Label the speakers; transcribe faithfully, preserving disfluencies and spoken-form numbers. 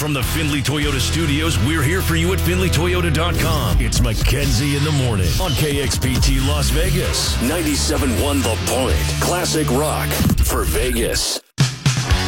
Speaker 1: From the Findlay Toyota Studios, we're here for you at Findlay Toyota dot com. It's Mackenzie in the morning on K X P T Las Vegas. ninety-seven point one The Point. Classic rock for Vegas.